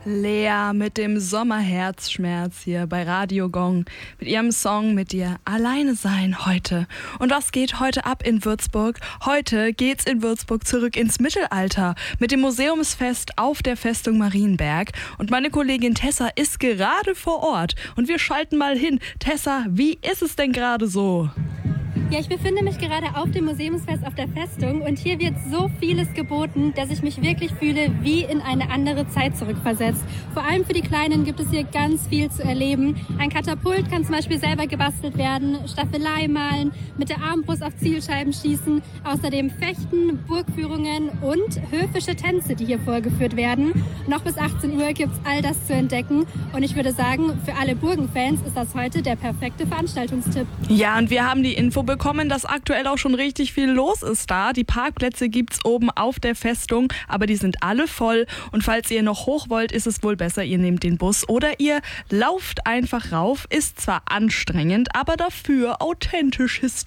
Lea mit dem Sommerherzschmerz hier bei Radio Gong mit ihrem Song Mit dir alleine sein heute. Und was geht heute ab in Würzburg? Heute geht's in Würzburg zurück ins Mittelalter mit dem Museumsfest auf der Festung Marienberg. Und meine Kollegin Tessa ist gerade vor Ort und wir schalten mal hin. Tessa, wie ist es denn gerade so? Ja, ich befinde mich gerade auf dem Museumsfest auf der Festung und hier wird so vieles geboten, dass ich mich wirklich fühle wie in eine andere Zeit zurückversetzt. Vor allem für die Kleinen gibt es hier ganz viel zu erleben. Ein Katapult kann zum Beispiel selber gebastelt werden, Staffelei malen, mit der Armbrust auf Zielscheiben schießen, außerdem Fechten, Burgführungen und höfische Tänze, die hier vorgeführt werden. Noch bis 18 Uhr gibt es all das zu entdecken und ich würde sagen, für alle Burgenfans ist das heute der perfekte Veranstaltungstipp. Ja, und wir haben die Info bekommen, dass aktuell auch schon richtig viel los ist da. Die Parkplätze gibt's oben auf der Festung, aber die sind alle voll. Und falls ihr noch hoch wollt, ist es wohl besser, ihr nehmt den Bus oder ihr lauft einfach rauf. Ist zwar anstrengend, aber dafür authentisch historisch.